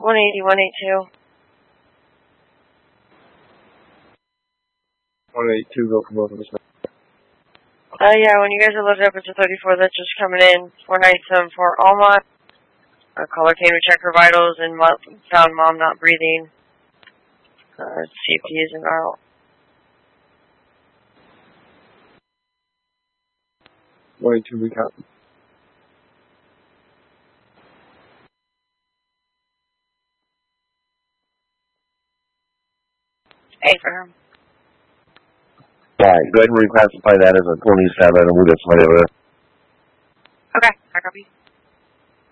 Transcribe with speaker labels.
Speaker 1: 180, 182.
Speaker 2: 182, go for both of us.
Speaker 1: Yeah, when you guys are loaded up, it's a 34 that's just coming in. 4974 Almont. Caller came to check her vitals and found mom not breathing. CP isn't out.
Speaker 2: 182, recount.
Speaker 1: Hey for her.
Speaker 3: Alright, go ahead and reclassify that as a 27 and we'll get somebody over there.
Speaker 1: Okay, I copy.